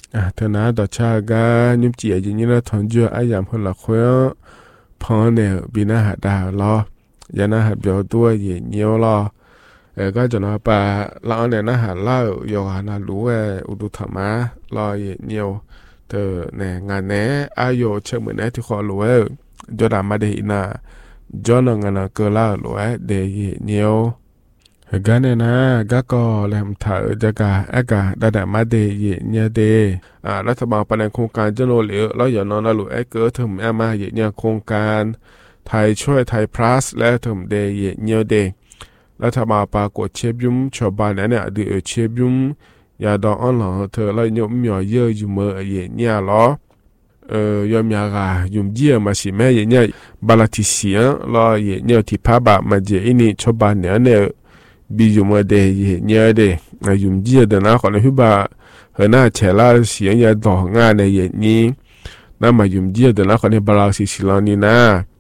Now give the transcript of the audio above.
เธอนะต่อชากันยุ่มเจียอย่างนี้นะทอนเยอะไอ้ยามพลละคอยพอเนี่ยบินาหาดาวรอยานาหาเบียวตัวเย่เนียวรอก็จะนะปะเราเนี่ยนะหาเล่าโยหานารู้อุดุธรรมะรอเย่เนียวเธอเนี่ยงานเนี้ยอายุเชื่อเหมือนที่ขอรู้จอดามาเดอินาจอนงานเกล่ารู้เดเย่เนียวกันเนี่ยนะก็แลมถ่ายจะกะอากาศดัดมาเดเย่เนียเดรัฐบาลปนันโครงการจะโนเหลือแล้วอย่านอนหลุเกิดถึงมาเย่เนียโครงการไทยช่วยไทยพลัสและถึงเดเย่เนียเดรัฐบาลปรากฏเชฟยุ่มชาวบ้านเนี่ยดือเชฟยุ่มยาดองอ่อนหลังเธอแล้วยมหย่อเยอะอยู่เมื่อเย่เนี่ยหรอยอมยากายุ่มเยี่ยมาสิแม่เย่เนี่ยบาลาติเสียรอเย่เนี่ยที่พาบะมาเจอินี่ชาวบ้านเนี่ยบิจุมาเดเย่เนี่ยเดยุ่มเยี่ยเดนะขอในพิบะเฮน่าเชล่าเสียงยาดองงานในเย่นี้นั่นมายุ่มเยี่ยเดนะขอในบาลาสิสิลานีนะ